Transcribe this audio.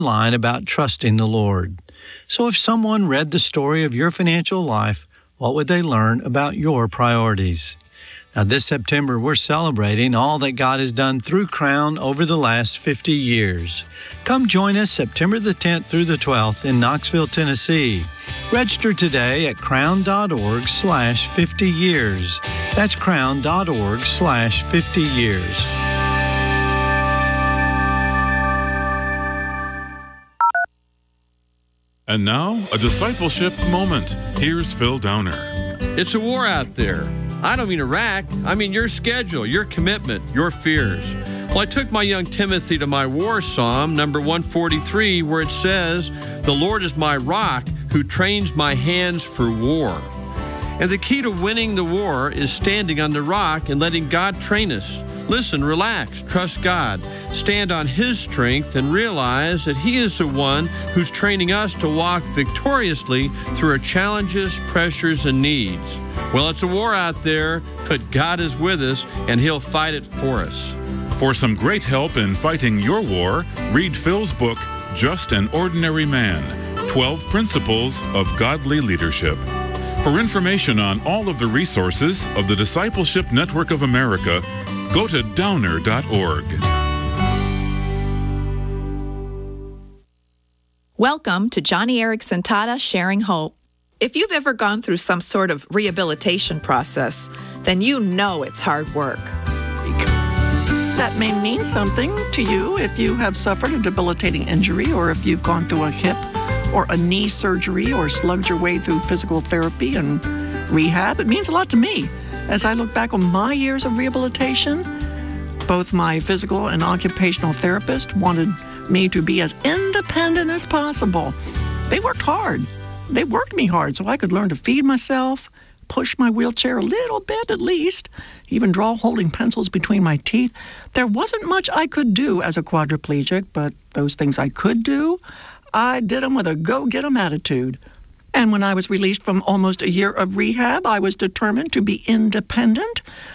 line about trusting the Lord. So if someone read the story of your financial life, what would they learn about your priorities? Now, this September, we're celebrating all that God has done through Crown over the last 50 years. Come join us September the 10th through the 12th in Knoxville, Tennessee. Register today at crown.org/50 years. That's crown.org/50 years. And now, a discipleship moment. Here's Phil Downer. It's a war out there. I don't mean Iraq. I mean your schedule, your commitment, your fears. Well, I took my young Timothy to my war psalm, number 143, where it says, "The Lord is my rock, who trains my hands for war." And the key to winning the war is standing on the rock and letting God train us. Listen, relax, trust God, stand on His strength, and realize that He is the one who's training us to walk victoriously through our challenges, pressures, and needs. Well, it's a war out there, but God is with us, and He'll fight it for us. For some great help in fighting your war, read Phil's book, Just an Ordinary Man, 12 Principles of Godly Leadership. For information on all of the resources of the Discipleship Network of America, go to downer.org. Welcome to Joni Eareckson Tada Sharing Hope. If you've ever gone through some sort of rehabilitation process, then you know it's hard work. That may mean something to you if you have suffered a debilitating injury, or if you've gone through a hip or a knee surgery, or slugged your way through physical therapy and rehab. It means a lot to me. As I look back on my years of rehabilitation, both my physical and occupational therapist wanted me to be as independent as possible. They worked hard. They worked me hard so I could learn to feed myself, push my wheelchair a little bit at least, even draw holding pencils between my teeth. There wasn't much I could do as a quadriplegic, but those things I could do, I did them with a go-get-em attitude. And when I was released from almost a year of rehab, I was determined to be independent.